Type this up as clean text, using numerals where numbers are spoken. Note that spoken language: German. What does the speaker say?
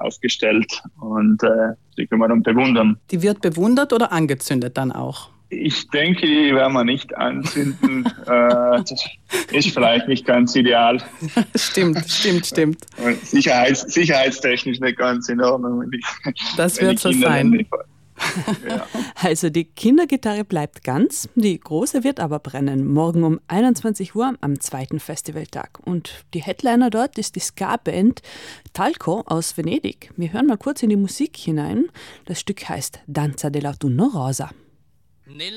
aufgestellt und die können wir dann bewundern. Die wird bewundert oder angezündet dann auch? Ich denke, die werden wir nicht anzünden. Das ist vielleicht nicht ganz ideal. Stimmt. Und sicherheitstechnisch nicht ganz in Ordnung. Das wird so sein. Ja. Also die Kindergitarre bleibt ganz, die große wird aber brennen. Morgen um 21 Uhr am zweiten Festivaltag. Und die Headliner dort ist die Ska-Band Talco aus Venedig. Wir hören mal kurz in die Musik hinein. Das Stück heißt Danza dell'autunno rosa.